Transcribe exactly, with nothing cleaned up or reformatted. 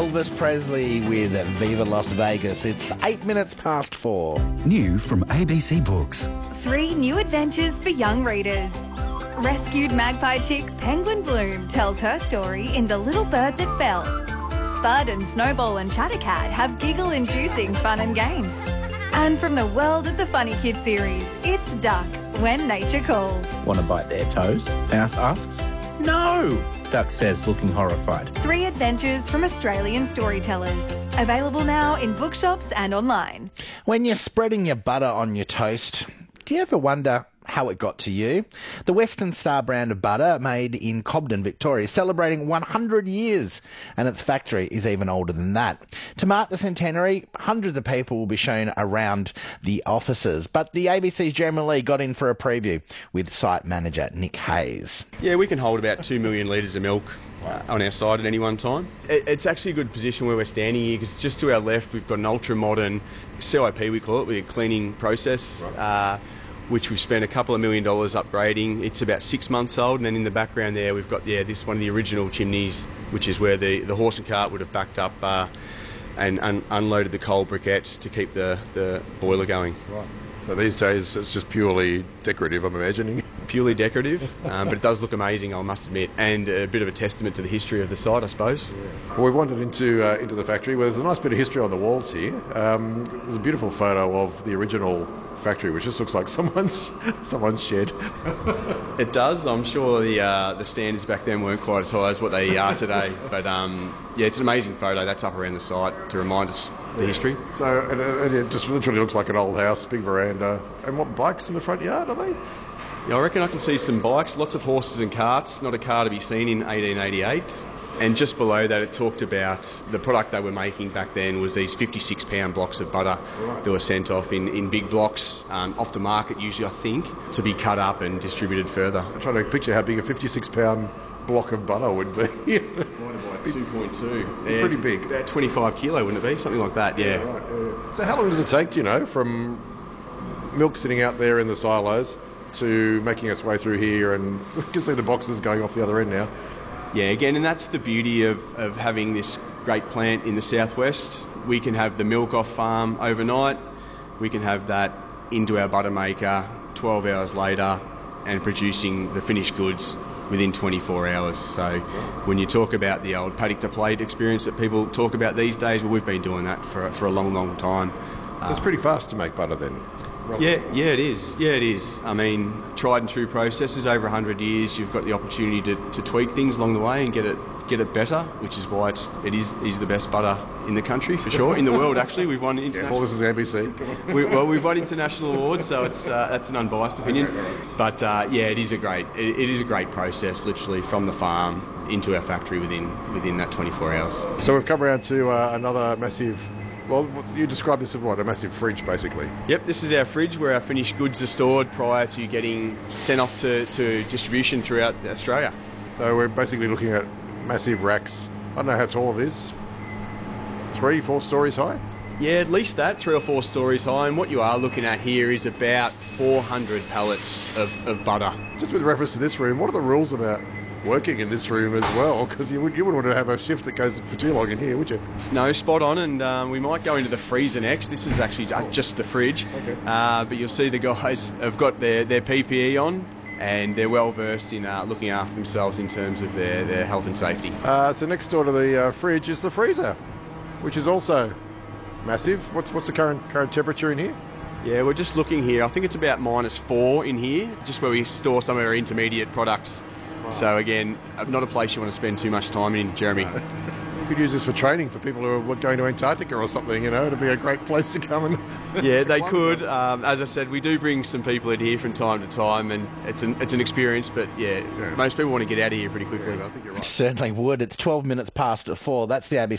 Elvis Presley with Viva Las Vegas. It's eight minutes past four. New from A B C Books. Three new adventures for young readers. Rescued magpie chick Penguin Bloom tells her story in The Little Bird That Fell. Spud and Snowball and Chattercat have giggle-inducing fun and games. And from the world of the Funny Kid series, it's Duck, When Nature Calls. Want to bite their toes? Mouse asks. No, Duck says, looking horrified. Three adventures from Australian storytellers. Available now in bookshops and online. When you're spreading your butter on your toast, do you ever wonder how it got to you? The Western Star brand of butter, made in Cobden, Victoria, is celebrating one hundred years, and its factory is even older than that. To mark the centenary, hundreds of people will be shown around the offices, but the A B C's Jeremy Lee got in for a preview with site manager Nick Hayes. Yeah, we can hold about two million litres of milk uh, on our site at any one time. It, it's actually a good position where we're standing here, because just to our left we've got an ultra-modern C I P, we call it, with a cleaning process. Uh, which we've spent a couple of million dollars upgrading. It's about six months old, and then in the background there we've got yeah this one of the original chimneys, which is where the, the horse and cart would have backed up uh, and un- unloaded the coal briquettes to keep the, the boiler going. Right. So these days it's just purely decorative, I'm imagining. Purely decorative, um, but it does look amazing, I must admit, and a bit of a testament to the history of the site, I suppose. Yeah. Well, we've wandered into uh, into the factory where there's a nice bit of history on the walls here. Um, there's a beautiful photo of the original factory, which just looks like someone's someone's shed. It does. I'm sure the uh, the standards back then weren't quite as high as what they are today, but um, yeah, it's an amazing photo. That's up around the site to remind us the yeah. history. So and, and it just literally looks like an old house, big veranda. And what, bikes in the front yard, are they? Yeah, I reckon I can see some bikes, lots of horses and carts, not a car to be seen in eighteen eighty-eight. And just below that, it talked about the product they were making back then was these fifty-six pound blocks of butter right. that were sent off in, in big blocks, um, off the market usually, I think, to be cut up and distributed further. I'm trying to picture how big a fifty-six pound block of butter would be. two point two. Yeah, pretty big. About twenty-five kilo, wouldn't it be? Something like that, yeah. yeah, right, yeah. So how long does it take, do you know, from milk sitting out there in the silos to making its way through here? And you can see the boxes going off the other end now. Yeah, again, and that's the beauty of, of having this great plant in the southwest. We can have the milk off farm overnight, we can have that into our butter maker twelve hours later and producing the finished goods within twenty-four hours. So when you talk about the old paddock to plate experience that people talk about these days, well, we've been doing that for, for a long, long time. So it's pretty fast to make butter then? Yeah, yeah, it is. Yeah, it is. I mean, tried and true processes over one hundred years. You've got the opportunity to, to tweak things along the way and get it get it better, which is why it's it is is the best butter in the country for sure. In the world, actually, we've won international. Yeah, well, this is A B C. we, well, we've won international awards, so it's uh, that's an unbiased opinion. But uh, yeah, it is a great it, it is a great process, literally from the farm into our factory within within that twenty-four hours. So we've come around to uh, another massive. Well, you described this as what, a massive fridge, basically? Yep, this is our fridge where our finished goods are stored prior to getting sent off to, to distribution throughout Australia. So we're basically looking at massive racks. I don't know how tall it is. Three, four stories high? Yeah, at least that, three or four stories high. And what you are looking at here is about four hundred pallets of, of butter. Just with reference to this room, what are the rules about working in this room as well? Because you, would, you wouldn't want to have a shift that goes for too long in here, would you? No, spot on, and um, we might go into the freezer next. This is actually just the fridge. Okay. Uh, but you'll see the guys have got their, their P P E on, and they're well versed in uh, looking after themselves in terms of their, their health and safety. Uh, so next door to the uh, fridge is the freezer, which is also massive. What's, what's the current, current temperature in here? Yeah, we're just looking here. I think it's about minus four in here, just where we store some of our intermediate products. Wow. So again, not a place you want to spend too much time in, Jeremy. No. You could use this for training for people who are going to Antarctica or something, you know. It'd be a great place to come and... Yeah, they could. Um, as I said, we do bring some people in here from time to time, and it's an it's an experience, but yeah, yeah. most people want to get out of here pretty quickly. Yeah, I think you're right. Certainly would. It's twelve minutes past four. That's the A B C